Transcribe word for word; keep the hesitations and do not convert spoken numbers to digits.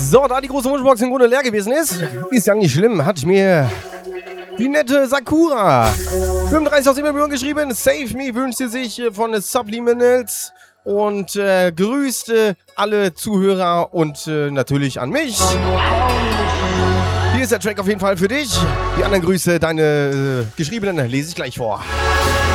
So, da die große Wunschbox im Grunde leer gewesen ist, ist ja nicht schlimm, hatte ich mir die nette Sakura fünfunddreißig aus Siebenbürgen geschrieben. Save Me wünscht sie sich von Subliminals und äh, grüßt äh, alle Zuhörer und äh, natürlich an mich. Hier ist der Track auf jeden Fall für dich. Die anderen Grüße, deine äh, geschriebenen, lese ich gleich vor.